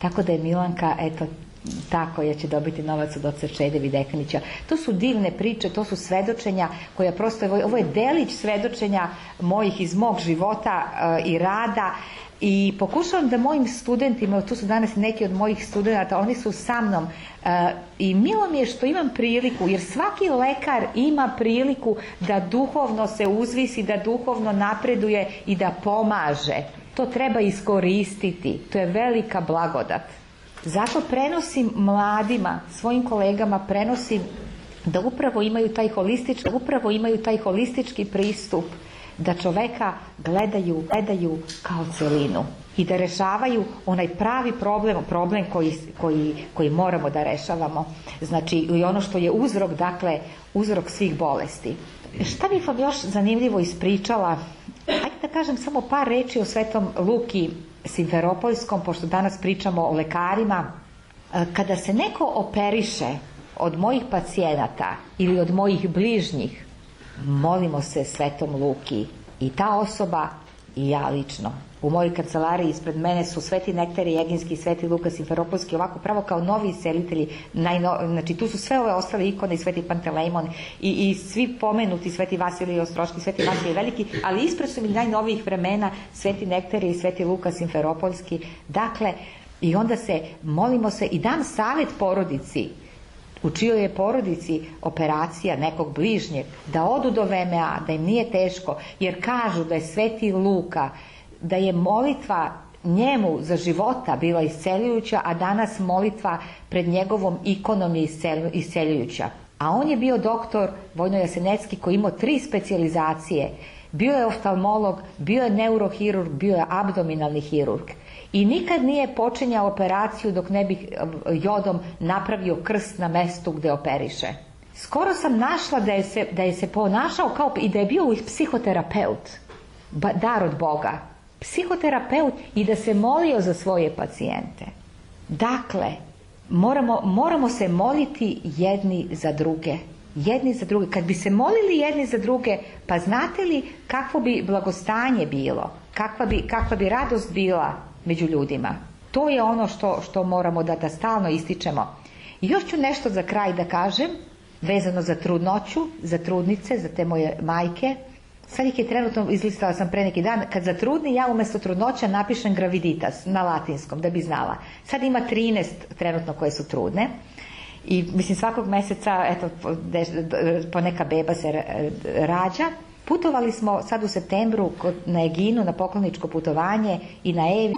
Tako da je Milanka, eto, ta koja će dobiti novac od oca Čede Videkanića. To su divne priče, to su svedočenja koja prosto, ovo je delić svedočenja mojih iz mog života i rada. I pokušavam da mojim studentima, tu su danas neki od mojih studenata, oni su sa mnom i milo mi je što imam priliku, jer svaki lekar ima priliku da duhovno se uzvisi, da duhovno napreduje i da pomaže. To treba iskoristiti, to je velika blagodat. Zato prenosim mladima, svojim kolegama prenosim da upravo imaju taj holistički pristup, da čoveka gledaju kao celinu i da rešavaju onaj pravi problem koji moramo da rešavamo. Znači, i ono što je uzrok, dakle, uzrok svih bolesti. Šta bih vam još zanimljivo ispričala? Ajde da kažem samo par reči o Svetom Luki Simferopolskom, pošto danas pričamo o lekarima. Kada se neko operiše od mojih pacijenata ili od mojih bližnjih, molimo se Svetom Luki, i ta osoba i ja lično. U mojoj kancelariji ispred mene su Sveti Nektarije Jeginski i Sveti Luka Simferopolski, ovako pravo kao novi iscelitelji. Znači tu su sve ove ostale ikone i Sveti Pantelejmon i svi pomenuti Sveti Vasilij Ostroški, Sveti Vasilij Veliki, ali ispred su mi najnovijih vremena Sveti Nektarije i Sveti Luka Simferopolski. Dakle, i onda se molimo se i dam savjet porodici u čijoj je porodici operacija nekog bližnjeg, da odu do VMA, da im nije teško, jer kažu da je Sveti Luka, da je molitva njemu za života bila isceljujuća, a danas molitva pred njegovom ikonom je isceljujuća. A on je bio doktor Vojno Jasenecki koji imao 3 specijalizacije. Bio je oftalmolog, bio je neurohirurg, bio je abdominalni hirurg. I nikad nije počinjao operaciju dok ne bi jodom napravio krst na mestu gde operiše. Skoro sam našla da je se ponašao kao i da je bio psihoterapeut, dar od Boga, psihoterapeut, i da se molio za svoje pacijente. Dakle, moramo se moliti jedni za druge. Kad bi se molili jedni za druge, pa znate li kakvo bi blagostanje bilo, kakva bi radost bila među ljudima. To je ono što moramo da stalno ističemo. I još ću nešto za kraj da kažem, vezano za trudnoću, za trudnice, za te moje majke. Sad ih je trenutno, izlistala sam pre neki dan, kad zatrudni ja umjesto trudnoća napišem graviditas na latinskom, da bi znala. Sad ima 13 trenutno koje su trudne. I mislim svakog meseca, eto, po neka beba se rađa. Putovali smo sad u septembru na Eginu na pokloničko putovanje i na Eviju.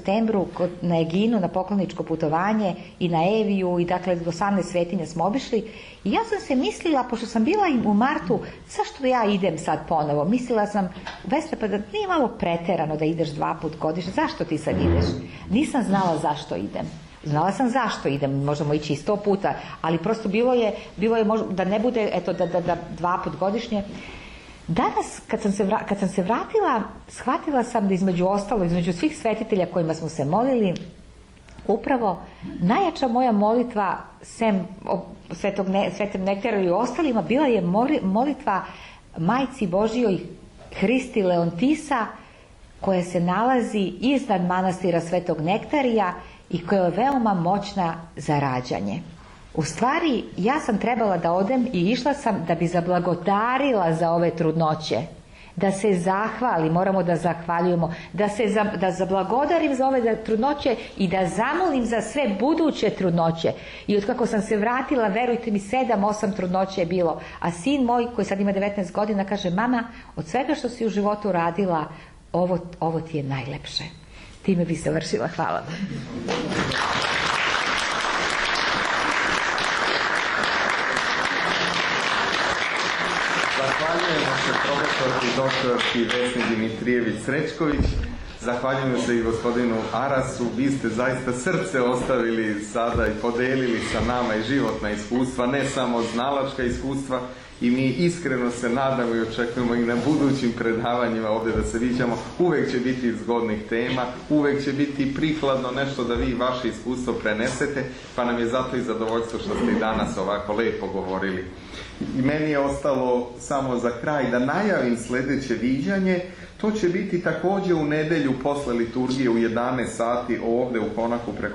I na Eviju i dakle do 18 svetinja smo obišli. I ja sam se mislila, pošto sam bila im u martu, zašto ja idem sad ponovo? Mislila sam, Vesna, pa da nije malo preterano da ideš 2 puta godišnje, zašto ti sad ideš? Nisam znala zašto idem. Znala sam zašto idem, možemo ići i 100 puta, ali prosto bilo je da ne bude, eto, da 2 puta godišnje. Danas, kad sam se vratila, shvatila sam da između svih svetitelja kojima smo se molili, upravo najjača moja molitva, sem Svetom Nektaru i ostalima, bila je molitva Majci Božijoj Hristi Leontisa, koja se nalazi iznad manastira Svetog Nektarija i koja je veoma moćna za rađanje. U stvari, ja sam trebala da odem i išla sam da bi zablagodarila za ove trudnoće, da se zahvali, moramo da zahvaljujemo, da zablagodarim za ove trudnoće i da zamolim za sve buduće trudnoće. I otkako sam se vratila, verujte mi, 7-8 trudnoće je bilo, a sin moj koji sad ima 19 godina kaže: mama, od svega što si u životu radila, ovo ti je najlepše. Time bi se vršila. Hvala. Zahvaljujemo se profesorki doktorki Vesni Dimitrijević-Srećković, zahvaljujemo se i gospodinu Arasu. Vi ste zaista srce ostavili sada i podelili sa nama i životna iskustva, ne samo znalačka iskustva, i mi iskreno se nadamo i očekujemo i na budućim predavanjima ovdje da se viđamo. Uvek će biti zgodnih tema, uvek će biti prikladno nešto da vi vaše iskustvo prenesete, pa nam je zato i zadovoljstvo što ste i danas ovako lepo govorili. I meni je ostalo samo za kraj da najavim sljedeće viđanje. To će biti također u nedelju posle liturgije u 11 sati ovdje u Konaku preko